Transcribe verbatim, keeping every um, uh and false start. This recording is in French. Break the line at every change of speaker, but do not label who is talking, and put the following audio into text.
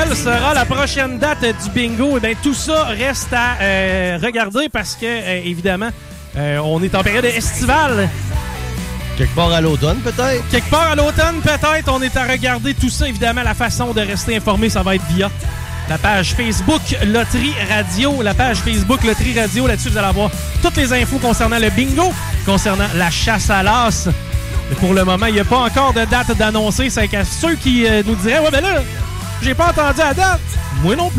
quelle sera la prochaine date du bingo? Eh bien, tout ça reste à euh, regarder parce que, euh, évidemment, euh, on est en période estivale.
Quelque part à l'automne, peut-être?
Quelque part à l'automne, peut-être. On est à regarder tout ça. Évidemment, la façon de rester informé, ça va être via la page Facebook Loterie Radio. La page Facebook Loterie Radio. Là-dessus, vous allez avoir toutes les infos concernant le bingo, concernant la chasse à l'as. Mais pour le moment, il n'y a pas encore de date d'annoncer. C'est qu'à ceux qui euh, nous diraient « Ouais, ben là, j'ai pas entendu la date. » Moi non plus.